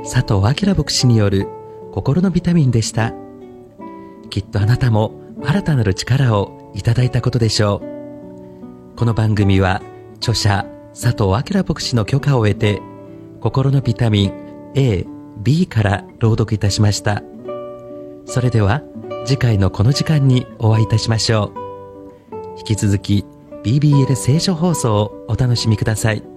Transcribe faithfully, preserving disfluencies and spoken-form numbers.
佐藤明牧師による心のビタミンでした。きっとあなたも新たなる力をいただいたことでしょう。この番組は著者佐藤明牧師の許可を得て心のビタミン エー、ビー から朗読いたしました。それでは次回のこの時間にお会いいたしましょう。引き続き ビービーエル 聖書放送をお楽しみください。